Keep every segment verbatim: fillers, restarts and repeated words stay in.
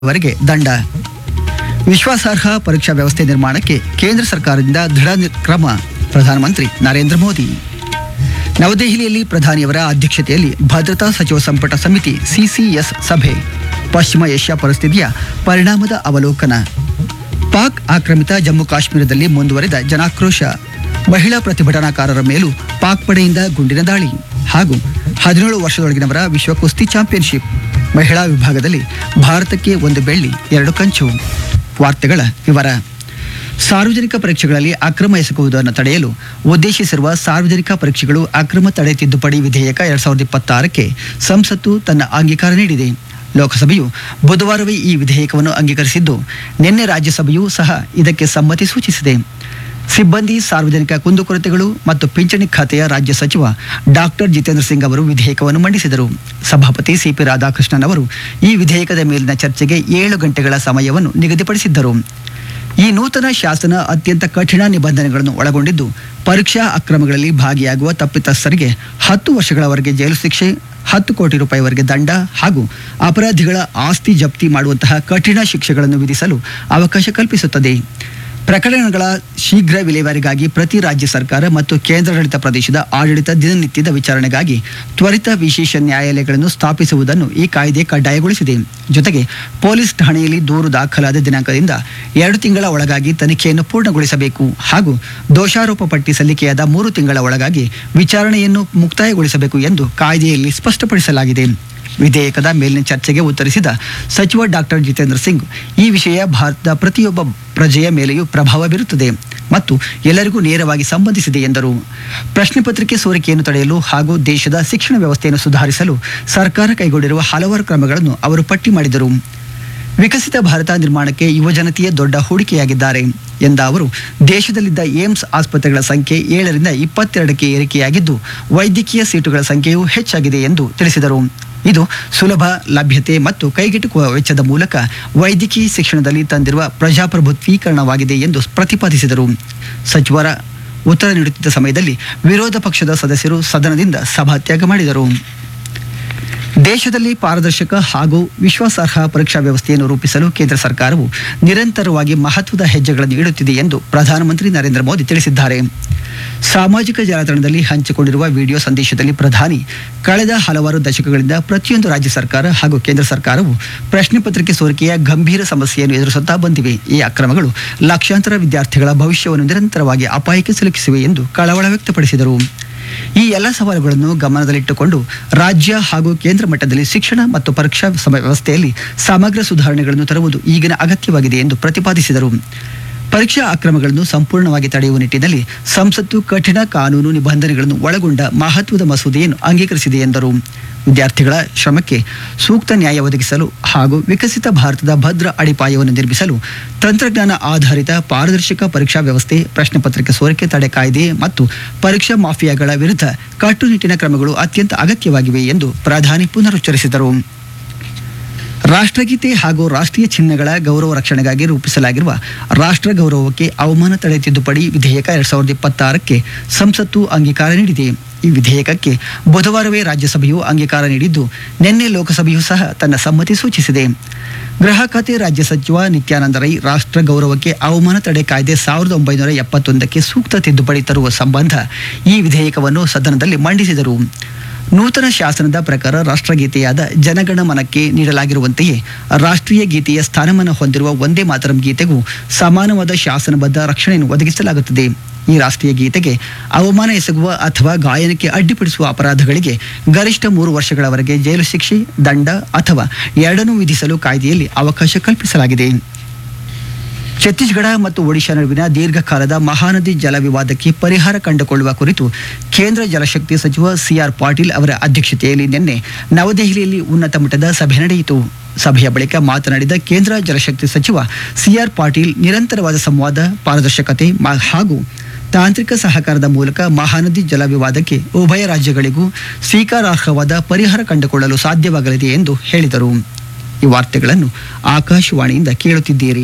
ವರೆಗೆ ದಂಡ. ವಿಶ್ವಾಸಾರ್ಹ ಪರೀಕ್ಷಾ ವ್ಯವಸ್ಥೆ ನಿರ್ಮಾಣಕ್ಕೆ ಕೇಂದ್ರ ಸರ್ಕಾರದಿಂದ ದೃಢ ನಿ- ಕ್ರಮ ಪ್ರಧಾನಮಂತ್ರಿ ನರೇಂದ್ರ ಮೋದಿ. ನವದೆಹಲಿಯಲ್ಲಿ ಪ್ರಧಾನಿಯವರ ಅಧ್ಯಕ್ಷತೆಯಲ್ಲಿ ಭದ್ರತಾ ಸಚಿವ ಸಂಪುಟ ಸಮಿತಿ ಸಿಸಿಎಸ್ ಸಭೆ. ಪಶ್ಚಿಮ ಏಷ್ಯಾ ಪರಿಸ್ಥಿತಿಯ ಪರಿಣಾಮದ ಅವಲೋಕನ. ಪಾಕ್ ಆಕ್ರಮಿತ ಜಮ್ಮು ಕಾಶ್ಮೀರದಲ್ಲಿ ಮುಂದುವರೆದ ಜನಾಕ್ರೋಶ. ಮಹಿಳಾ ಪ್ರತಿಭಟನಾಕಾರರ ಮೇಲೂ ಪಾಕ್ ಪಡೆಯಿಂದ ಗುಂಡಿನ ದಾಳಿ. ಹಾಗೂ ಹದಿನೇಳು ವರ್ಷದೊಳಗಿನವರ ವಿಶ್ವ ಕುಸ್ತಿ ಚಾಂಪಿಯನ್ಶಿಪ್ ಮಹಿಳಾ ವಿಭಾಗದಲ್ಲಿ ಭಾರತಕ್ಕೆ ಒಂದು ಬೆಳ್ಳಿ, ಎರಡು ಕಂಚು. ವಾರ್ತೆಗಳ ವಿವರ. ಸಾರ್ವಜನಿಕ ಪರೀಕ್ಷೆಗಳಲ್ಲಿ ಅಕ್ರಮ ಎಸಗುವುದನ್ನು ತಡೆಯಲು ಉದ್ದೇಶಿಸಿರುವ ಸಾರ್ವಜನಿಕ ಪರೀಕ್ಷೆಗಳು ಅಕ್ರಮ ತಡೆ ತಿದ್ದುಪಡಿ ವಿಧೇಯಕ ಎರಡ್ ಸಾವಿರದ ಇಪ್ಪತ್ತಾರಕ್ಕೆ ಸಂಸತ್ತು ತನ್ನ ಅಂಗೀಕಾರ ನೀಡಿದೆ. ಲೋಕಸಭೆಯು ಬುಧವಾರವೇ ಈ ವಿಧೇಯಕವನ್ನು ಅಂಗೀಕರಿಸಿದ್ದು, ನಿನ್ನೆ ರಾಜ್ಯಸಭೆಯೂ ಸಹ ಇದಕ್ಕೆ ಸಮ್ಮತಿ ಸೂಚಿಸಿದೆ. ಸಿಬ್ಬಂದಿ ಸಾರ್ವಜನಿಕ ಕುಂದುಕೊರತೆಗಳು ಮತ್ತು ಪಿಂಚಣಿ ಖಾತೆಯ ರಾಜ್ಯ ಸಚಿವ ಡಾಕ್ಟರ್ ಜಿತೇಂದ್ರ ಸಿಂಗ್ ಅವರು ವಿಧೇಯಕವನ್ನು ಮಂಡಿಸಿದರು. ಸಭಾಪತಿ ಸಿಪಿ ರಾಧಾಕೃಷ್ಣನ್ ಅವರು ಈ ವಿಧೇಯಕದ ಮೇಲಿನ ಚರ್ಚೆಗೆ ಏಳು ಗಂಟೆಗಳ ಸಮಯವನ್ನು ನಿಗದಿಪಡಿಸಿದ್ದರು. ಈ ನೂತನ ಶಾಸನ ಅತ್ಯಂತ ಕಠಿಣ ನಿಬಂಧನೆಗಳನ್ನು ಒಳಗೊಂಡಿದ್ದು, ಪರೀಕ್ಷಾ ಅಕ್ರಮಗಳಲ್ಲಿ ಭಾಗಿಯಾಗುವ ತಪ್ಪಿತಸ್ಥರಿಗೆ ಹತ್ತು ವರ್ಷಗಳವರೆಗೆ ಜೈಲು ಶಿಕ್ಷೆ, ಹತ್ತು ಕೋಟಿ ರೂಪಾಯಿವರೆಗೆ ದಂಡ ಹಾಗೂ ಅಪರಾಧಿಗಳ ಆಸ್ತಿ ಜಪ್ತಿ ಮಾಡುವಂತಹ ಕಠಿಣ ಶಿಕ್ಷೆಗಳನ್ನು ವಿಧಿಸಲು ಅವಕಾಶ ಕಲ್ಪಿಸುತ್ತದೆ. ಪ್ರಕರಣಗಳ ಶೀಘ್ರ ವಿಲೇವಾರಿಗಾಗಿ ಪ್ರತಿ ರಾಜ್ಯ ಸರ್ಕಾರ ಮತ್ತು ಕೇಂದ್ರಾಡಳಿತ ಪ್ರದೇಶದ ಆಡಳಿತ ದಿನನಿತ್ಯದ ವಿಚಾರಣೆಗಾಗಿ ತ್ವರಿತ ವಿಶೇಷ ನ್ಯಾಯಾಲಯಗಳನ್ನು ಸ್ಥಾಪಿಸುವುದನ್ನು ಈ ಕಾಯ್ದೆ ಕಡ್ಡಾಯಗೊಳಿಸಿದೆ. ಜೊತೆಗೆ ಪೊಲೀಸ್ ಠಾಣೆಯಲ್ಲಿ ದೂರು ದಾಖಲಾದ ದಿನಾಂಕದಿಂದ ಎರಡು ತಿಂಗಳ ಒಳಗಾಗಿ ತನಿಖೆಯನ್ನು ಪೂರ್ಣಗೊಳಿಸಬೇಕು ಹಾಗೂ ದೋಷಾರೋಪ ಪಟ್ಟಿ ಸಲ್ಲಿಕೆಯಾದ ಮೂರು ತಿಂಗಳ ಒಳಗಾಗಿ ವಿಚಾರಣೆಯನ್ನು ಮುಕ್ತಾಯಗೊಳಿಸಬೇಕು ಎಂದು ಕಾಯ್ದೆಯಲ್ಲಿ ಸ್ಪಷ್ಟಪಡಿಸಲಾಗಿದೆ. ವಿಧೇಯಕದ ಮೇಲಿನ ಚರ್ಚೆಗೆ ಉತ್ತರಿಸಿದ ಸಚಿವ ಡಾಕ್ಟರ್ ಜಿತೇಂದ್ರ ಸಿಂಗ್, ಈ ವಿಷಯ ಭಾರತದ ಪ್ರತಿಯೊಬ್ಬ ಪ್ರಜೆಯ ಮೇಲೆಯೂ ಪ್ರಭಾವ ಬೀರುತ್ತದೆ ಮತ್ತು ಎಲ್ಲರಿಗೂ ನೇರವಾಗಿ ಸಂಬಂಧಿಸಿದೆ ಎಂದರು. ಪ್ರಶ್ನೆ ಪತ್ರಿಕೆ ಸೋರಿಕೆಯನ್ನು ತಡೆಯಲು ಹಾಗೂ ದೇಶದ ಶಿಕ್ಷಣ ವ್ಯವಸ್ಥೆಯನ್ನು ಸುಧಾರಿಸಲು ಸರ್ಕಾರ ಕೈಗೊಂಡಿರುವ ಹಲವಾರು ಕ್ರಮಗಳನ್ನು ಅವರು ಪಟ್ಟಿ ಮಾಡಿದರು. ವಿಕಸಿತ ಭಾರತ ನಿರ್ಮಾಣಕ್ಕೆ ಯುವಜನತೆಯೇ ದೊಡ್ಡ ಹೂಡಿಕೆಯಾಗಿದ್ದಾರೆ ಎಂದ ಅವರು, ದೇಶದಲ್ಲಿದ್ದ ಏಮ್ಸ್ ಆಸ್ಪತ್ರೆಗಳ ಸಂಖ್ಯೆ ಏಳರಿಂದ ಇಪ್ಪತ್ತೆರಡಕ್ಕೆ ಏರಿಕೆಯಾಗಿದ್ದು, ವೈದ್ಯಕೀಯ ಸೀಟುಗಳ ಸಂಖ್ಯೆಯೂ ಹೆಚ್ಚಾಗಿದೆ ಎಂದು ತಿಳಿಸಿದರು. ಇದು ಸುಲಭ, ಲಭ್ಯತೆ ಮತ್ತು ಕೈಗೆಟುಕುವ ವೆಚ್ಚದ ಮೂಲಕ ವೈದ್ಯಕೀಯ ಶಿಕ್ಷಣದಲ್ಲಿ ತಂದಿರುವ ಪ್ರಜಾಪ್ರಭುತ್ವೀಕರಣವಾಗಿದೆ ಎಂದು ಪ್ರತಿಪಾದಿಸಿದರು. ಸಚಿವರ ಉತ್ತರ ನೀಡುತ್ತಿದ್ದ ಸಮಯದಲ್ಲಿ ವಿರೋಧ ಪಕ್ಷದ ಸದಸ್ಯರು ಸದನದಿಂದ ಸಭಾತ್ಯಾಗ ಮಾಡಿದರು. ದೇಶದಲ್ಲಿ ಪಾರದರ್ಶಕ ಹಾಗೂ ವಿಶ್ವಾಸಾರ್ಹ ಪರೀಕ್ಷಾ ವ್ಯವಸ್ಥೆಯನ್ನು ರೂಪಿಸಲು ಕೇಂದ್ರ ಸರ್ಕಾರವು ನಿರಂತರವಾಗಿ ಮಹತ್ವದ ಹೆಜ್ಜೆಗಳನ್ನು ಇಡುತ್ತಿದೆ ಎಂದು ಪ್ರಧಾನಮಂತ್ರಿ ನರೇಂದ್ರ ಮೋದಿ ತಿಳಿಸಿದ್ದಾರೆ. ಸಾಮಾಜಿಕ ಜಾಲತಾಣದಲ್ಲಿ ಹಂಚಿಕೊಂಡಿರುವ ವಿಡಿಯೋ ಸಂದೇಶದಲ್ಲಿ ಪ್ರಧಾನಿ, ಕಳೆದ ಹಲವಾರು ದಶಕಗಳಿಂದ ಪ್ರತಿಯೊಂದು ರಾಜ್ಯ ಸರ್ಕಾರ ಹಾಗೂ ಕೇಂದ್ರ ಸರ್ಕಾರವು ಪ್ರಶ್ನೆ ಪತ್ರಿಕೆ ಸೋರಿಕೆಯ ಗಂಭೀರ ಸಮಸ್ಯೆಯನ್ನು ಎದುರಿಸುತ್ತಾ ಬಂದಿವೆ. ಈ ಅಕ್ರಮಗಳು ಲಕ್ಷಾಂತರ ವಿದ್ಯಾರ್ಥಿಗಳ ಭವಿಷ್ಯವನ್ನು ನಿರಂತರವಾಗಿ ಅಪಾಯಕ್ಕೆ ಸಿಲುಕಿಸಿವೆ ಎಂದು ಕಳವಳ ವ್ಯಕ್ತಪಡಿಸಿದರು. ಈ ಎಲ್ಲ ಸವಾಲುಗಳನ್ನು ಗಮನದಲ್ಲಿಟ್ಟುಕೊಂಡು ರಾಜ್ಯ ಹಾಗೂ ಕೇಂದ್ರ ಮಟ್ಟದಲ್ಲಿ ಶಿಕ್ಷಣ ಮತ್ತು ಪರೀಕ್ಷಾ ವ್ಯವಸ್ಥೆಯಲ್ಲಿ ಸಮಗ್ರ ಸುಧಾರಣೆಗಳನ್ನು ತರುವುದು ಈಗಿನ ಅಗತ್ಯವಾಗಿದೆ ಎಂದು ಪ್ರತಿಪಾದಿಸಿದರು. ಪರೀಕ್ಷಾ ಅಕ್ರಮಗಳನ್ನು ಸಂಪೂರ್ಣವಾಗಿ ತಡೆಯುವ ನಿಟ್ಟಿನಲ್ಲಿ ಸಂಸತ್ತು ಕಠಿಣ ಕಾನೂನು ನಿಬಂಧನೆಗಳನ್ನು ಒಳಗೊಂಡ ಮಹತ್ವದ ಮಸೂದೆಯನ್ನು ಅಂಗೀಕರಿಸಿದೆ ಎಂದರು. ವಿದ್ಯಾರ್ಥಿಗಳ ಶ್ರಮಕ್ಕೆ ಸೂಕ್ತ ನ್ಯಾಯ ಒದಗಿಸಲು ಹಾಗೂ ವಿಕಸಿತ ಭಾರತದ ಭದ್ರ ಅಡಿಪಾಯವನ್ನು ನಿರ್ಮಿಸಲು ತಂತ್ರಜ್ಞಾನ ಆಧಾರಿತ ಪಾರದರ್ಶಕ ಪರೀಕ್ಷಾ ವ್ಯವಸ್ಥೆ, ಪ್ರಶ್ನೆ ಪತ್ರಿಕೆ ಸೋರಿಕೆ ತಡೆ ಕಾಯ್ದೆ ಮತ್ತು ಪರೀಕ್ಷಾ ಮಾಫಿಯಾಗಳ ವಿರುದ್ಧ ಕಟ್ಟುನಿಟ್ಟಿನ ಕ್ರಮಗಳು ಅತ್ಯಂತ ಅಗತ್ಯವಾಗಿವೆ ಎಂದು ಪ್ರಧಾನಿ ಪುನರುಚ್ಚರಿಸಿದರು. ರಾಷ್ಟ್ರಗೀತೆ ಹಾಗೂ ರಾಷ್ಟ್ರೀಯ ಚಿಹ್ನೆಗಳ ಗೌರವ ರಕ್ಷಣೆಗಾಗಿ ರೂಪಿಸಲಾಗಿರುವ ರಾಷ್ಟ್ರ ಗೌರವಕ್ಕೆ ಅವಮಾನ ತಡೆ ತಿದ್ದುಪಡಿ ವಿಧೇಯಕ ಎರಡ್ ಸಾವಿರದ ಇಪ್ಪತ್ತಾರಕ್ಕೆ ಸಂಸತ್ತು ಅಂಗೀಕಾರ ನೀಡಿದೆ. ಈ ವಿಧೇಯಕಕ್ಕೆ ಬುಧವಾರವೇ ರಾಜ್ಯಸಭೆಯು ಅಂಗೀಕಾರ ನೀಡಿದ್ದು, ನಿನ್ನೆ ಲೋಕಸಭೆಯೂ ಸಹ ತನ್ನ ಸಮ್ಮತಿ ಸೂಚಿಸಿದೆ. ಗೃಹ ಖಾತೆ ರಾಜ್ಯ ಸಚಿವ ನಿತ್ಯಾನಂದ ರೈ ರಾಷ್ಟ್ರ ಗೌರವಕ್ಕೆ ಅವಮಾನ ತಡೆ ಕಾಯ್ದೆ ಸಾವಿರದ ಒಂಬೈನೂರ ಎಪ್ಪತ್ತೊಂದಕ್ಕೆ ಸೂಕ್ತ ತಿದ್ದುಪಡಿ ತರುವ ಸಂಬಂಧ ಈ ವಿಧೇಯಕವನ್ನು ಸದನದಲ್ಲಿ ಮಂಡಿಸಿದರು. ನೂತನ ಶಾಸನದ ಪ್ರಕಾರ ರಾಷ್ಟ್ರಗೀತೆಯಾದ ಜನಗಣ ಮನಕ್ಕೆ ನೀಡಲಾಗಿರುವಂತೆಯೇ ರಾಷ್ಟ್ರೀಯ ಗೀತೆಯ ಸ್ಥಾನಮಾನ ಹೊಂದಿರುವ ವಂದೇ ಮಾತರಂ ಗೀತೆಗೂ ಸಮಾನವಾದ ಶಾಸನಬದ್ಧ ರಕ್ಷಣೆಯನ್ನು ಒದಗಿಸಲಾಗುತ್ತದೆ. ಈ ರಾಷ್ಟ್ರೀಯ ಗೀತೆಗೆ ಅವಮಾನ ಎಸಗುವ ಅಥವಾ ಗಾಯನಕ್ಕೆ ಅಡ್ಡಿಪಡಿಸುವ ಅಪರಾಧಗಳಿಗೆ ಗರಿಷ್ಠ ಮೂರು ವರ್ಷಗಳವರೆಗೆ ಜೈಲು ಶಿಕ್ಷೆ, ದಂಡ ಅಥವಾ ಎರಡನ್ನೂ ವಿಧಿಸಲು ಕಾಯ್ದೆಯಲ್ಲಿ ಅವಕಾಶ ಕಲ್ಪಿಸಲಾಗಿದೆ. ಛತ್ತೀಸ್ಗಢ ಮತ್ತು ಒಡಿಶಾ ನಡುವಿನ ದೀರ್ಘಕಾಲದ ಮಹಾನದಿ ಜಲ ವಿವಾದಕ್ಕೆ ಪರಿಹಾರ ಕಂಡುಕೊಳ್ಳುವ ಕುರಿತು ಕೇಂದ್ರ ಜಲಶಕ್ತಿ ಸಚಿವ ಸಿಆರ್ ಪಾಟೀಲ್ ಅವರ ಅಧ್ಯಕ್ಷತೆಯಲ್ಲಿ ನಿನ್ನೆ ನವದೆಹಲಿಯಲ್ಲಿ ಉನ್ನತ ಮಟ್ಟದ ಸಭೆ ನಡೆಯಿತು. ಸಭೆಯ ಬಳಿಕ ಮಾತನಾಡಿದ ಕೇಂದ್ರ ಜಲಶಕ್ತಿ ಸಚಿವ ಸಿಆರ್ ಪಾಟೀಲ್, ನಿರಂತರವಾದ ಸಂವಾದ, ಪಾರದರ್ಶಕತೆ ಹಾಗೂ ತಾಂತ್ರಿಕ ಸಹಕಾರದ ಮೂಲಕ ಮಹಾನದಿ ಜಲ ವಿವಾದಕ್ಕೆ ಉಭಯ ರಾಜ್ಯಗಳಿಗೂ ಸ್ವೀಕಾರಾರ್ಹವಾದ ಪರಿಹಾರ ಕಂಡುಕೊಳ್ಳಲು ಸಾಧ್ಯವಾಗಲಿದೆ ಎಂದು ಹೇಳಿದರು. ಈ ವಾರ್ತೆಗಳನ್ನು ಆಕಾಶವಾಣಿಯಿಂದ ಕೇಳುತ್ತಿದ್ದೀರಿ.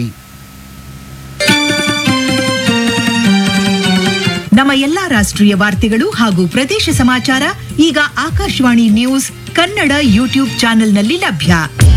ನಮ್ಮ ಎಲ್ಲಾ ರಾಷ್ಟ್ರೀಯ ವಾರ್ತೆಗಳು ಹಾಗೂ ಪ್ರದೇಶ ಸಮಾಚಾರ ಈಗ ಆಕಾಶವಾಣಿ ನ್ಯೂಸ್ ಕನ್ನಡ ಯೂಟ್ಯೂಬ್ ಚಾನೆಲ್ನಲ್ಲಿ ಲಭ್ಯ.